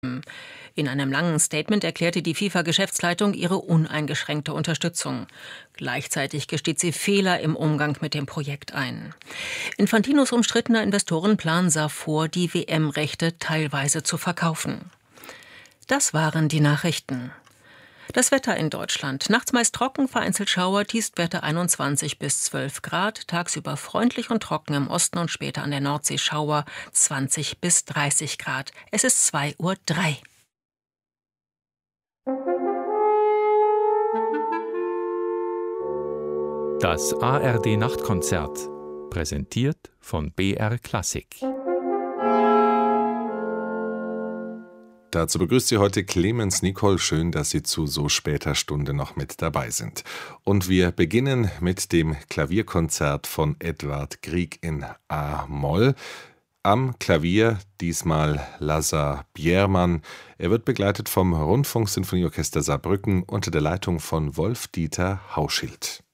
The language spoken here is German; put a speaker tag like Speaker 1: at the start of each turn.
Speaker 1: In einem langen Statement erklärte die FIFA-Geschäftsleitung ihre uneingeschränkte Unterstützung. Gleichzeitig gesteht sie Fehler im Umgang mit dem Projekt ein. Infantinos umstrittener Investorenplan sah vor, die WM-Rechte teilweise zu verkaufen. Das waren die Nachrichten. Das Wetter in Deutschland. Nachts meist trocken, vereinzelt Schauer, Tiefstwerte 21 bis 12 Grad. Tagsüber freundlich und trocken im Osten und später an der Nordsee Schauer 20 bis 30 Grad. Es ist 2:03 Uhr.
Speaker 2: Das ARD-Nachtkonzert, präsentiert von BR Klassik.
Speaker 3: Dazu begrüßt Sie heute Clemens Nicol. Schön, dass Sie zu so später Stunde noch mit dabei sind. Und wir beginnen mit dem Klavierkonzert von Edvard Grieg in A-Moll. Am Klavier diesmal Lazar Biermann. Er wird begleitet vom Rundfunksinfonieorchester Saarbrücken unter der Leitung von Wolf-Dieter Hauschild.